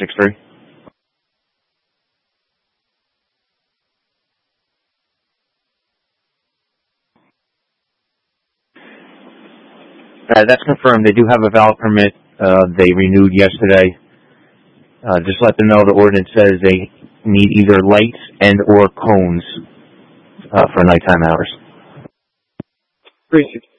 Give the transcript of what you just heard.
63. That's confirmed. They do have a valid permit. They renewed yesterday. Just let them know the ordinance says they need either lights and or cones for nighttime hours. 360.